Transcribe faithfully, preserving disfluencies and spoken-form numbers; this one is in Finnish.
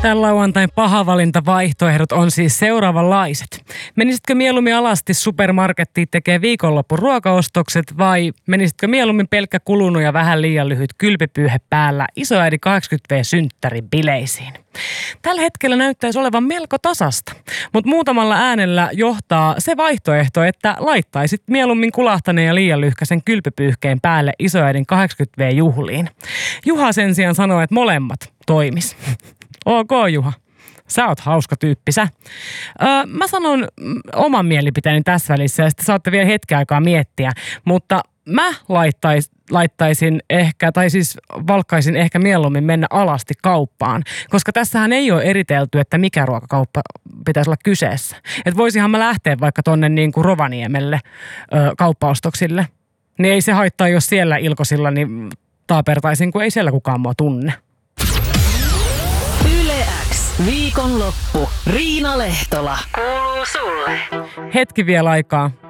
Tämän lauantain pahavalintavaihtoehdot on siis seuraavanlaiset. Menisitkö mieluummin alasti supermarkettiin tekee viikonloppun ruokaostokset vai menisitkö mieluummin pelkkä kulunut ja vähän liian lyhyt kylpypyyhe päällä isoäidin kahdeksankymmentä vuotiskymmenettäviiden bileisiin? Tällä hetkellä näyttäisi olevan melko tasasta, mutta muutamalla äänellä johtaa se vaihtoehto, että laittaisit mieluummin kulahtaneen ja liian lyhkäisen kylpypyyhkeen päälle isoäidin kahdeksankymmentä vuotisjuhliin. Juha sen sijaan sanoi, että molemmat toimis. Ok Juha, sä oot hauska tyyppi sä. Öö, mä sanon oman mielipiteeni tässä välissä ja sitten saatte vielä hetken aikaa miettiä, mutta mä laittais, laittaisin ehkä, tai siis valkkaisin ehkä mieluummin mennä alasti kauppaan, koska tässähän ei ole eritelty, että mikä ruokakauppa pitäisi olla kyseessä. Että voisinhan mä lähteä vaikka tonne niin kuin Rovaniemelle ö, kauppaostoksille. Niin ei se haittaa, jos siellä ilkosilla niin taapertaisin, kun ei siellä kukaan mua tunne. Yle X. Viikonloppu. Riina Lehtola. Kuuluu sulle. Hetki vielä aikaa.